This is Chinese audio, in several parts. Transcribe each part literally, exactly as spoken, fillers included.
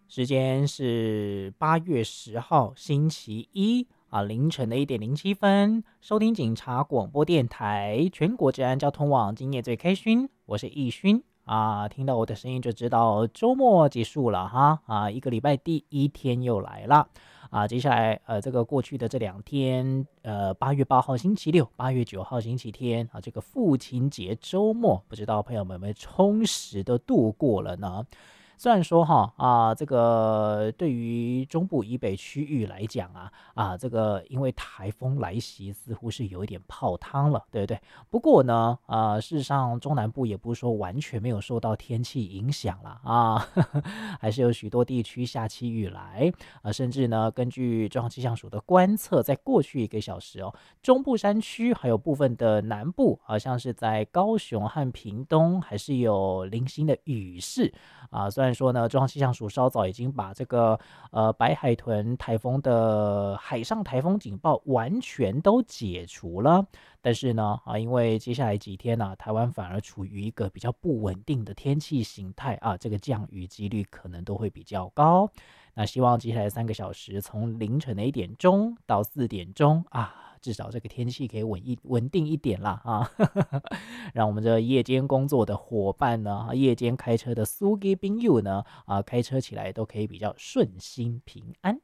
时间是八月十号星期一啊，凌晨的一点零七分，收听警察广播电台全国治安交通网，今夜最开勋，我是易勋啊，听到我的声音就知道周末结束了哈啊，一个礼拜第一天又来了啊，接下来呃这个过去的这两天，呃八月八号星期六，八月九号星期天啊，这个父亲节周末，不知道朋友们有没有充实的度过了呢？虽然说哈啊，这个对于中部以北区域来讲啊啊，这个因为台风来袭，似乎是有一点泡汤了，对不对？不过呢，啊，事实上中南部也不是说完全没有受到天气影响了啊，还是有许多地区下起雨来啊，甚至呢，根据中央气象署的观测，在过去一个小时哦，中部山区还有部分的南部，好像是在高雄和屏东，还是有零星的雨势。啊，虽然说呢，中央气象署稍早已经把这个呃白海豚台风的海上台风警报完全都解除了，但是呢，啊，因为接下来几天呢、啊，台湾反而处于一个比较不稳定的天气形态啊，这个降雨几率可能都会比较高。那希望接下来三个小时，从凌晨的一点钟到四点钟啊，至少这个天气可以稳一稳定一点啦啊，让我们这夜间工作的伙伴呢，夜间开车的司机朋友呢，啊，开车起来都可以比较顺心平安。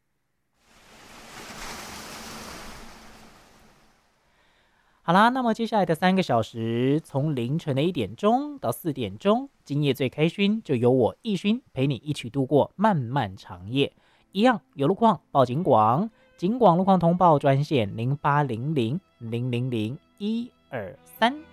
好啦，那么接下来的三个小时，从凌晨的一点钟到四点钟，今夜最开勋就由我易勋陪你一起度过漫漫长夜。一样有路况报警广，警广路况通报专线零八零零零零零一二三。